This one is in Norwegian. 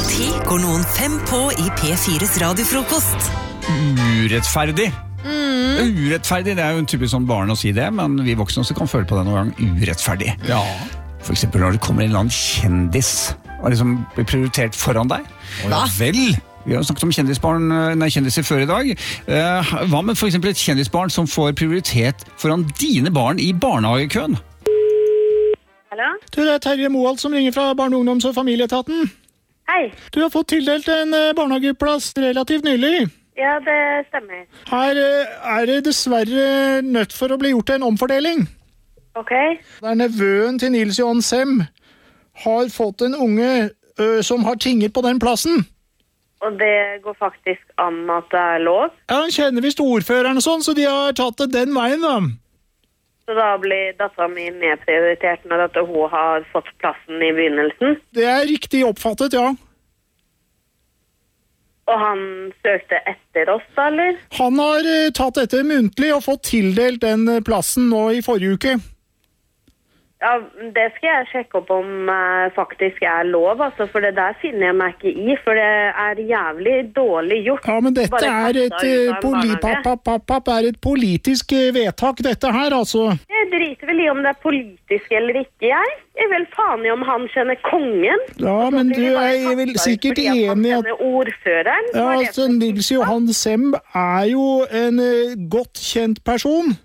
10 går noen 5 på i P4s radiofrokost. Urettferdig. Urettferdig, det er jo en typisk sånn barn å si det, men vi voksne også kan føle på det noen gang urettferdig. Ja. For eksempel når det kommer en eller annen kjendis og liksom blir prioritert foran deg. Ja vel. Vi har snakket om kjendiser før i dag. Hva med for eksempel et kjendisbarn som får prioritet foran dine barn i barnehagekøen? Hallo? Du, det er Terje Moholt som ringer fra Barne-, ungdoms- og familieetaten. Hei. Du har fått tildelt en barnehageplass relativt nylig. Ja, det stemmer. Her er det dessverre nødt for å bli gjort en omfordeling. Ok. Der nevøen til Nils Johan Sem har fått en unge som har tinget på den plassen. Og det går faktisk an at det er lov? Ja, han kjenner visst ordføreren og sånn, så de har tatt det den veien da. Så da blir datteren min nedprioritert når at hun har fått plassen i begynnelsen? Det er riktig oppfattet, ja. Og han søkte etter oss da, eller? Han har tatt dette muntlig og fått tildelt den plassen nå i forrige uke. Ja, det skal jeg sjekke opp om faktisk er lov, altså, for det der finner jeg meg ikke i, for det er jævlig dårlig gjort. Ja, men dette er et politisk vedtak, dette her, altså. Jeg driter vel i om det er politisk eller ikke, jeg. Jeg vil faen i om han kjenner kongen. Ja, men du er vel sikkert enig at... Han kjenner ordføreren. Ja, altså, Nils Johan Sem er jo en godt kjent person.